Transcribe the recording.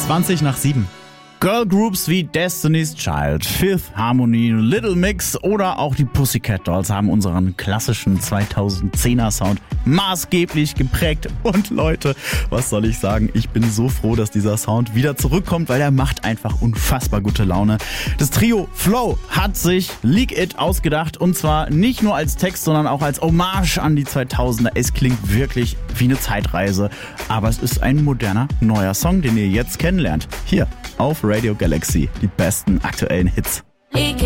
7:20. Girlgroups wie Destiny's Child, Fifth Harmony, Little Mix oder auch die Pussycat Dolls haben unseren klassischen 2010er Sound maßgeblich geprägt. Und Leute, was soll ich sagen? Ich bin so froh, dass dieser Sound wieder zurückkommt, weil er macht einfach unfassbar gute Laune. Das Trio Flow hat sich Leak It ausgedacht und zwar nicht nur als Text, sondern auch als Hommage an die 2000er. Es klingt wirklich wie eine Zeitreise, aber es ist ein moderner, neuer Song, den ihr jetzt kennenlernt. Hier auf Radio Galaxy, die besten aktuellen Hits.